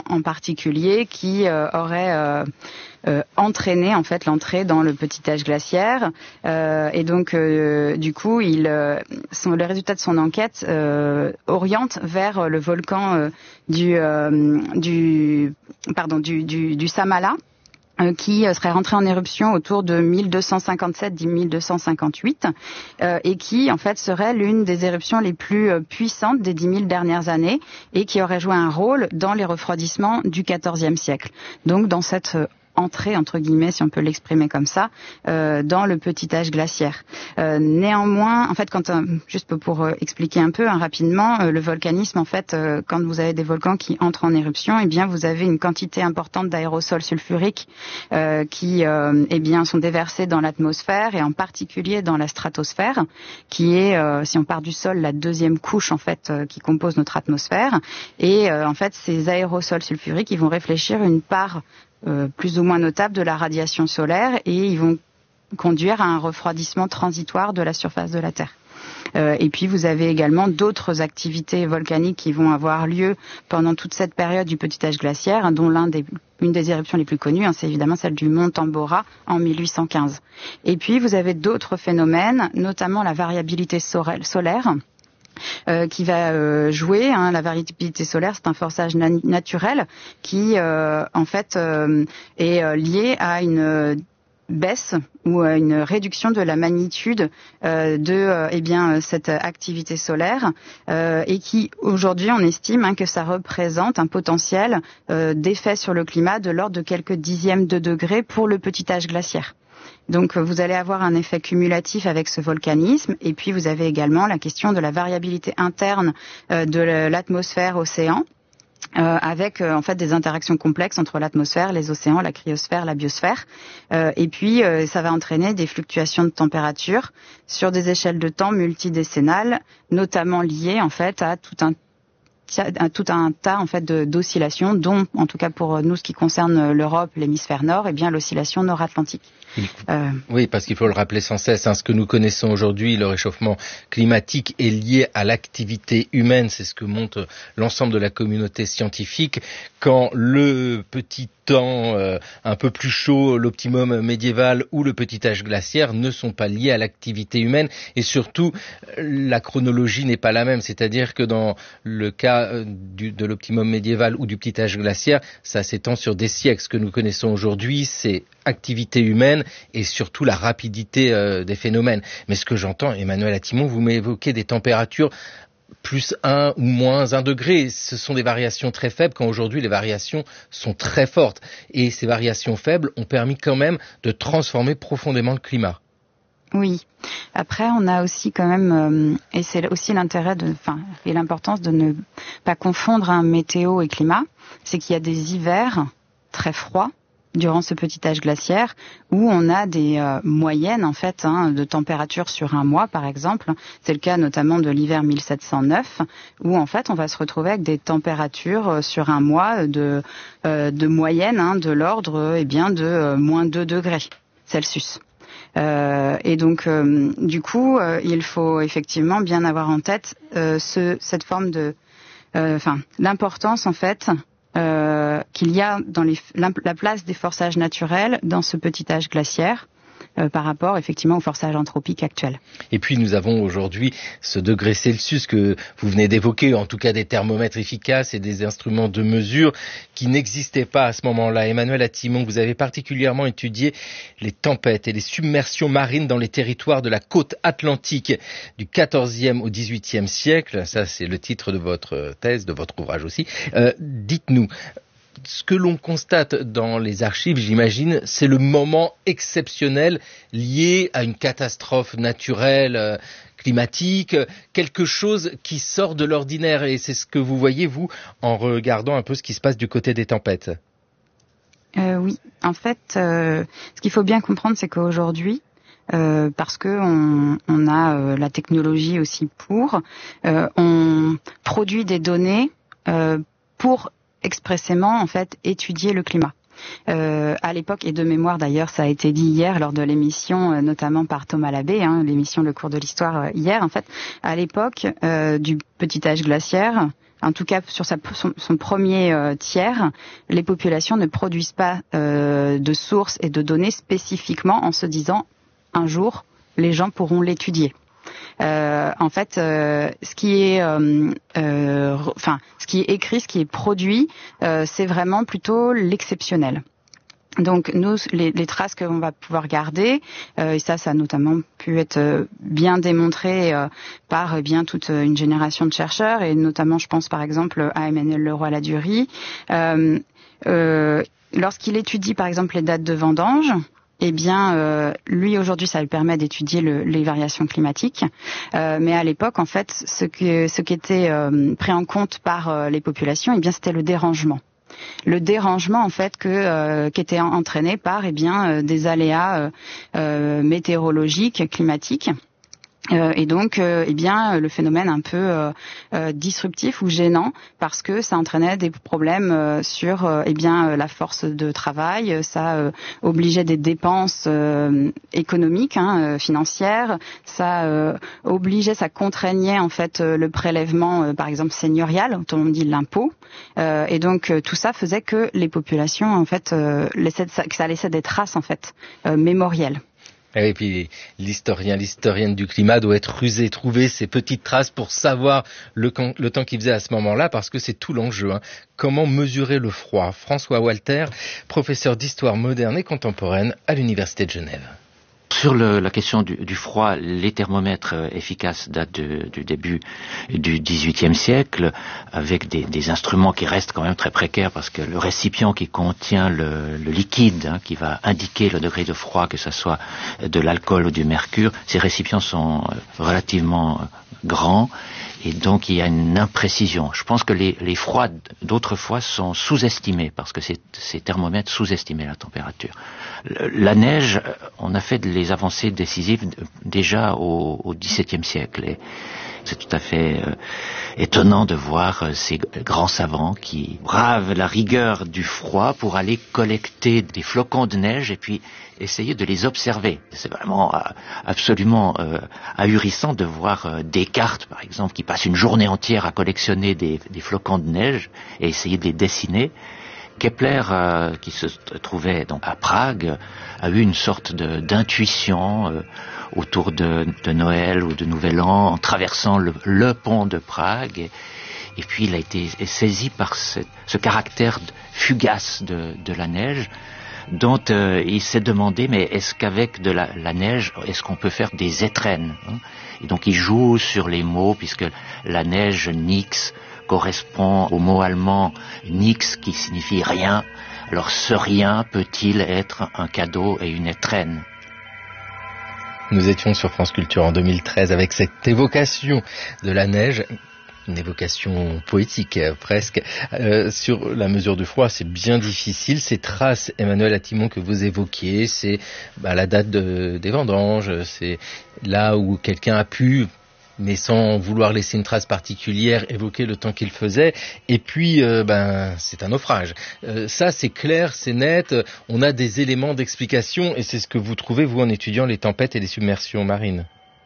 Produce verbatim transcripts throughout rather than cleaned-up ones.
en particulier qui euh, aurait euh, euh, entraîné en fait l'entrée dans le petit âge glaciaire. Euh, et donc, euh, du coup, il, euh, son, le résultat de son enquête euh, oriente vers le volcan euh, du, euh, du, pardon, du, du, du Samala, qui serait rentré en éruption autour de mille deux cent cinquante-sept à mille deux cent cinquante-huit euh, et qui en fait serait l'une des éruptions les plus euh, puissantes des dix mille dernières années et qui aurait joué un rôle dans les refroidissements du quatorzième siècle. Donc dans cette euh, entrée, entre guillemets, si on peut l'exprimer comme ça, euh, dans le petit âge glaciaire. Euh, néanmoins, en fait, quand euh, juste pour euh, expliquer un peu hein, rapidement, euh, le volcanisme, en fait, euh, quand vous avez des volcans qui entrent en éruption, eh bien, vous avez une quantité importante d'aérosols sulfuriques euh, qui, euh, eh bien, sont déversés dans l'atmosphère et en particulier dans la stratosphère, qui est, euh, si on part du sol, la deuxième couche en fait euh, qui compose notre atmosphère. Et euh, en fait, ces aérosols sulfuriques, ils vont réfléchir une part Euh, plus ou moins notable de la radiation solaire et ils vont conduire à un refroidissement transitoire de la surface de la Terre. Euh, et puis vous avez également d'autres activités volcaniques qui vont avoir lieu pendant toute cette période du petit âge glaciaire, hein, dont l'un des, une des éruptions les plus connues, hein, c'est évidemment celle du mont Tambora en mille huit cent quinze. Et puis vous avez d'autres phénomènes, notamment la variabilité solaire. Euh, qui va euh, jouer. Hein, la variabilité solaire, c'est un forçage na- naturel qui, euh, en fait, euh, est euh, lié à une euh, baisse ou à une réduction de la magnitude euh, de euh, eh bien, cette activité solaire euh, et qui, aujourd'hui, on estime hein, que ça représente un potentiel euh, d'effet sur le climat de l'ordre de quelques dixièmes de degrés pour le petit âge glaciaire. Donc vous allez avoir un effet cumulatif avec ce volcanisme et puis vous avez également la question de la variabilité interne euh, de l'atmosphère-océan euh, avec euh, en fait des interactions complexes entre l'atmosphère, les océans, la cryosphère, la biosphère euh, et puis euh, ça va entraîner des fluctuations de température sur des échelles de temps multidécennales, notamment liées en fait à tout un tout un tas en fait de, d'oscillations, dont en tout cas pour nous ce qui concerne l'Europe, l'hémisphère nord, et eh bien l'oscillation nord-atlantique. Euh... Oui, parce qu'il faut le rappeler sans cesse, hein, ce que nous connaissons aujourd'hui, le réchauffement climatique est lié à l'activité humaine, c'est ce que montre l'ensemble de la communauté scientifique. Quand le petit temps euh, un peu plus chaud, l'optimum médiéval ou le petit âge glaciaire ne sont pas liés à l'activité humaine et surtout la chronologie n'est pas la même, c'est-à-dire que dans le cas du, de l'optimum médiéval ou du petit âge glaciaire, ça s'étend sur des siècles. Ce que nous connaissons aujourd'hui, c'est activité humaine et surtout la rapidité euh, des phénomènes. Mais ce que j'entends, Emmanuel Attimon, vous m'évoquez des températures plus un ou moins un degré. Ce sont des variations très faibles quand aujourd'hui les variations sont très fortes. Et ces variations faibles ont permis quand même de transformer profondément le climat. Oui. Après, on a aussi quand même, euh, et c'est aussi l'intérêt de, enfin, et l'importance de ne pas confondre un météo et climat, c'est qu'il y a des hivers très froids durant ce petit âge glaciaire où on a des euh, moyennes en fait hein, de température sur un mois par exemple. C'est le cas notamment de l'hiver mille sept cent neuf où en fait on va se retrouver avec des températures euh, sur un mois de euh, de moyenne hein, de l'ordre euh, eh bien de euh, moins deux degrés Celsius. Euh, et donc euh, du coup euh, il faut effectivement bien avoir en tête euh, ce, cette forme de enfin euh, l'importance en fait Euh, qu'il y a dans les, la place des forçages naturels dans ce petit âge glaciaire euh, par rapport effectivement aux forçages anthropiques actuels. Et puis nous avons aujourd'hui ce degré Celsius que vous venez d'évoquer, en tout cas des thermomètres efficaces et des instruments de mesure qui n'existaient pas à ce moment-là. Emmanuel Attimon, vous avez particulièrement étudié les tempêtes et les submersions marines dans les territoires de la côte atlantique du quatorzième au dix-huitième siècle. Ça, c'est le titre de votre thèse, de votre ouvrage aussi. Euh, dites-nous, ce que l'on constate dans les archives, j'imagine, c'est le moment exceptionnel lié à une catastrophe naturelle, euh, climatique, quelque chose qui sort de l'ordinaire. Et c'est ce que vous voyez, vous, en regardant un peu ce qui se passe du côté des tempêtes. Euh, oui, en fait, euh, ce qu'il faut bien comprendre, c'est qu'aujourd'hui, Euh, parce que on, on a euh, la technologie aussi pour, euh, on produit des données euh, pour expressément en fait étudier le climat. Euh, à l'époque, et de mémoire d'ailleurs, ça a été dit hier lors de l'émission, euh, notamment par Thomas Labbé, hein, l'émission Le cours de l'histoire euh, hier. En fait, à l'époque euh, du petit âge glaciaire, en tout cas sur sa, son, son premier euh, tiers, les populations ne produisent pas euh, de sources et de données spécifiquement en se disant un jour les gens pourront l'étudier. Euh, en fait, euh, ce qui est, euh, euh, enfin, ce qui est écrit, ce qui est produit, euh, c'est vraiment plutôt l'exceptionnel. Donc nous, les, les traces qu'on va pouvoir garder, euh, et ça, ça a notamment pu être euh, bien démontré euh, par eh bien toute une génération de chercheurs, et notamment, je pense par exemple à Emmanuel Leroy-Ladurie. Euh, euh, lorsqu'il étudie par exemple les dates de vendange, eh bien, euh, lui aujourd'hui, ça lui permet d'étudier le, les variations climatiques. Euh, mais à l'époque, en fait, ce, que, ce qui était euh, pris en compte par euh, les populations, eh bien, c'était le dérangement. Le dérangement en fait que euh, qui était entraîné par eh bien euh, des aléas euh, euh, météorologiques, climatiques. Euh, et donc, euh, eh bien, le phénomène un peu euh, euh, disruptif ou gênant, parce que ça entraînait des problèmes euh, sur, euh, eh bien, la force de travail. Ça euh, obligeait des dépenses euh, économiques, hein, euh, financières. Ça euh, obligeait, ça contraignait en fait euh, le prélèvement, euh, par exemple seigneurial, dont on dit l'impôt. Euh, et donc, euh, tout ça faisait que les populations, en fait, euh, laissaient, que ça laissait des traces en fait euh, mémorielles. Et puis l'historien, l'historienne du climat doit être rusé, trouver ces petites traces pour savoir le, le temps qu'il faisait à ce moment-là, parce que c'est tout l'enjeu. Hein. Comment mesurer le froid ? François Walter, professeur d'histoire moderne et contemporaine à l'Université de Genève. Sur le, la question du, du froid, les thermomètres efficaces datent de, du début du dix-huitième siècle, avec des, des instruments qui restent quand même très précaires, parce que le récipient qui contient le, le liquide, hein, qui va indiquer le degré de froid, que ce soit de l'alcool ou du mercure, ces récipients sont relativement grands, et donc il y a une imprécision. Je pense que les, les froids d'autrefois sont sous-estimés, parce que ces, ces thermomètres sous-estimaient la température. La neige, on a fait les avancées décisives déjà au, au dix-septième siècle, et c'est tout à fait euh, étonnant de voir euh, ces grands savants qui bravent la rigueur du froid pour aller collecter des flocons de neige et puis essayer de les observer. C'est vraiment euh, absolument euh, ahurissant de voir euh, Descartes, par exemple, qui passe une journée entière à collectionner des, des flocons de neige et essayer de les dessiner. Kepler, euh, qui se trouvait donc à Prague, a eu une sorte de, d'intuition euh, autour de, de Noël ou de Nouvel An, en traversant le, le pont de Prague. Et, et puis il a été saisi par ce, ce caractère fugace de, de la neige, dont euh, il s'est demandé, mais est-ce qu'avec de la, la neige, est-ce qu'on peut faire des étrennes, hein? Et donc il joue sur les mots, puisque la neige, nix, correspond au mot allemand nix, qui signifie rien. Alors ce rien peut-il être un cadeau et une étrenne ? Nous étions sur France Culture en deux mille treize avec cette évocation de la neige, une évocation poétique euh, presque, euh, sur la mesure du froid. C'est bien difficile. Ces traces, Emmanuel Attimon, que vous évoquiez, c'est bah, la date de, des vendanges, c'est là où quelqu'un a pu, mais sans vouloir laisser une trace particulière, évoquer le temps qu'il faisait, et puis euh, ben c'est un naufrage. Euh, ça c'est clair, c'est net, on a des éléments d'explication, et c'est ce que vous trouvez, vous, en étudiant les tempêtes et les submersions marines.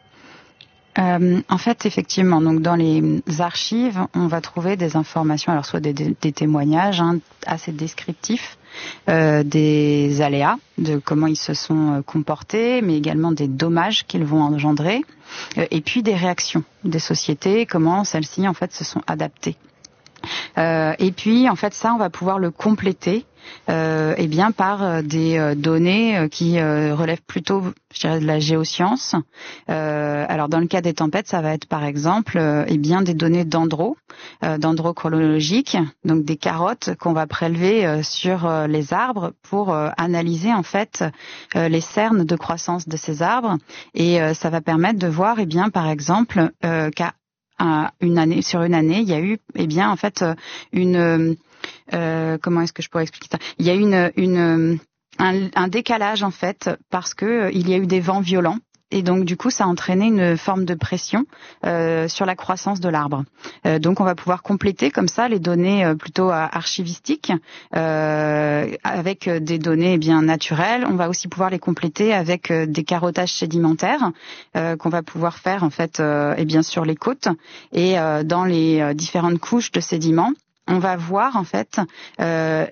Euh, en fait, effectivement, donc dans les archives, on va trouver des informations, alors soit des, des, des témoignages hein, assez descriptifs, euh, des aléas, de comment ils se sont comportés, mais également des dommages qu'ils vont engendrer, euh, et puis des réactions des sociétés, comment celles-ci en fait se sont adaptées. Euh, et puis, en fait, ça, on va pouvoir le compléter euh, eh bien, par des euh, données euh, qui euh, relèvent plutôt, je dirais, de la géoscience. Euh, alors, dans le cas des tempêtes, ça va être, par exemple, euh, eh bien, des données dendro, euh, dendrochronologiques, donc des carottes qu'on va prélever euh, sur euh, les arbres pour euh, analyser, en fait, euh, les cernes de croissance de ces arbres. Et euh, ça va permettre de voir, eh bien, par exemple, euh, qu'à une année, sur une année, il y a eu, eh bien, en fait, une, euh, comment est-ce que je pourrais expliquer ça ? Il y a eu une, une, un, un décalage, en fait, parce que il y a eu des vents violents et donc du coup ça a entraîné une forme de pression euh, sur la croissance de l'arbre. Euh, donc on va pouvoir compléter comme ça les données euh, plutôt archivistiques euh, avec des données bien naturelles. On va aussi pouvoir les compléter avec euh, des carottages sédimentaires euh, qu'on va pouvoir faire en fait euh, et bien sur les côtes et euh, dans les euh, différentes couches de sédiments. On va voir en fait euh,